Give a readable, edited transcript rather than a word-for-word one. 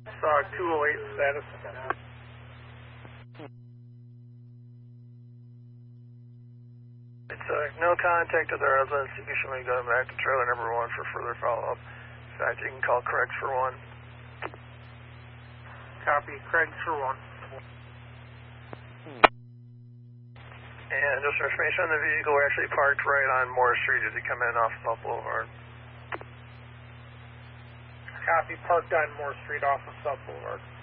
Saw 208 status. It's no contact to the residents. You can show me going back to trailer number 1 for further follow-up. In fact, you can call Craig's for 1. Copy, Craig's for 1. And just for information on the vehicle, we're actually parked right on Moore Street as you come in off South Boulevard. Copy, parked on Moore Street off of South Boulevard.